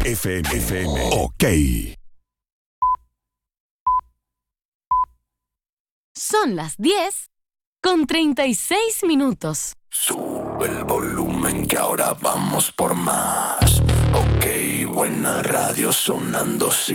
FM. Ok. Son las 10:36. Sube el volumen que ahora vamos por más. Ok, buena radio sonando sin